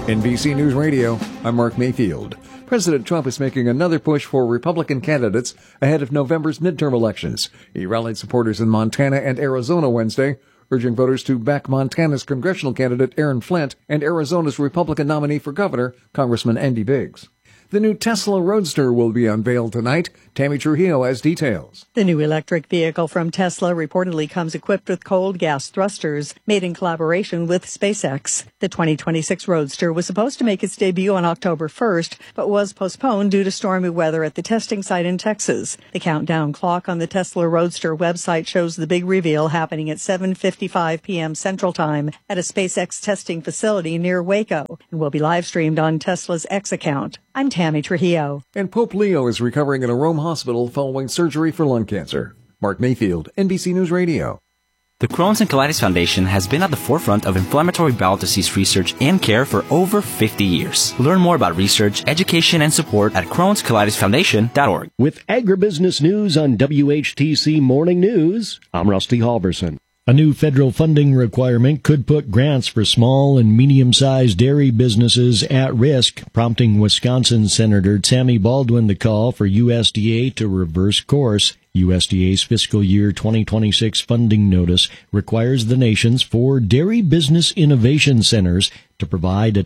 NBC News Radio, I'm Mark Mayfield. President Trump is making another push for Republican candidates ahead of November's midterm elections. He rallied supporters in Montana and Arizona Wednesday, urging voters to back Montana's congressional candidate Aaron Flint and Arizona's Republican nominee for governor, Congressman Andy Biggs. The new Tesla Roadster will be unveiled tonight. Tammy Trujillo has details. The new electric vehicle from Tesla reportedly comes equipped with cold gas thrusters made in collaboration with SpaceX. The 2026 Roadster was supposed to make its debut on October 1st, but was postponed due to stormy weather at the testing site in Texas. The countdown clock on the Tesla Roadster website shows the big reveal happening at 7:55 p.m. Central Time at a SpaceX testing facility near Waco and will be live streamed on Tesla's X account. I'm Tammy Trujillo. And Pope Leo is recovering in a Rome hospital following surgery for lung cancer. Mark Mayfield, NBC News Radio. The Crohn's and Colitis Foundation has been at the forefront of inflammatory bowel disease research and care for over 50 years. Learn more about research, education, and support at Crohn'sColitisFoundation.org. With agribusiness news on WHTC Morning News, I'm Rusty Halverson. A new federal funding requirement could put grants for small and medium-sized dairy businesses at risk, prompting Wisconsin Senator Tammy Baldwin to call for USDA to reverse course. USDA's fiscal year 2026 funding notice requires the nation's 4 dairy business innovation centers to provide a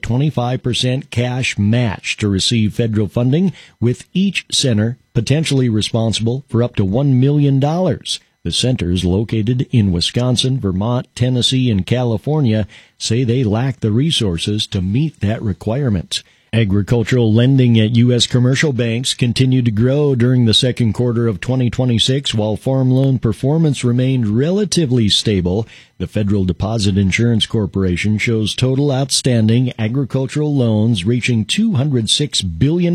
25% cash match to receive federal funding, with each center potentially responsible for up to $1 million. The centers, located in Wisconsin, Vermont, Tennessee, and California, say they lack the resources to meet that requirement. Agricultural lending at U.S. commercial banks continued to grow during the second quarter of 2026, while farm loan performance remained relatively stable. The Federal Deposit Insurance Corporation shows total outstanding agricultural loans reaching $206 billion,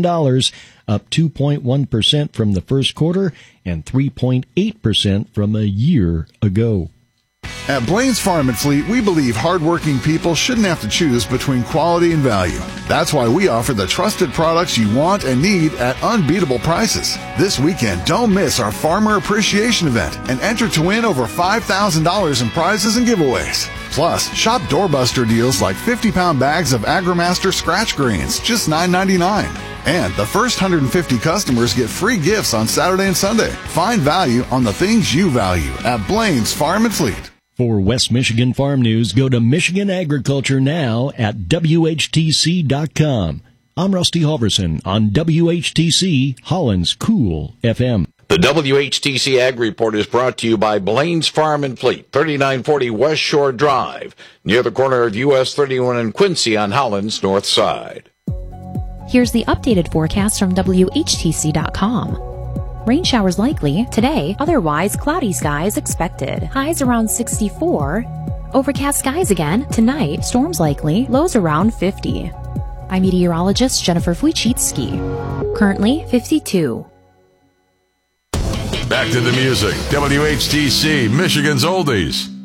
up 2.1% from the first quarter and 3.8% from a year ago. At Blaine's Farm and Fleet, we believe hardworking people shouldn't have to choose between quality and value. That's why we offer the trusted products you want and need at unbeatable prices. This weekend, don't miss our Farmer Appreciation Event and enter to win over $5,000 in prizes and giveaways. Plus, shop doorbuster deals like 50-pound bags of AgriMaster scratch greens, just $9.99. And the first 150 customers get free gifts on Saturday and Sunday. Find value on the things you value at Blaine's Farm and Fleet. For West Michigan Farm News, go to Michigan Agriculture Now at WHTC.com. I'm Rusty Halverson on WHTC, Holland's Cool FM. The WHTC Ag Report is brought to you by Blaine's Farm and Fleet, 3940 West Shore Drive, near the corner of US 31 and Quincy on Holland's north side. Here's the updated forecast from WHTC.com. Rain showers likely today, otherwise cloudy skies expected. Highs around 64. Overcast skies again tonight, storms likely, lows around 50. I'm meteorologist Jennifer Wojcicki. Currently 52. Back to the music. WHTC, Michigan's Oldies.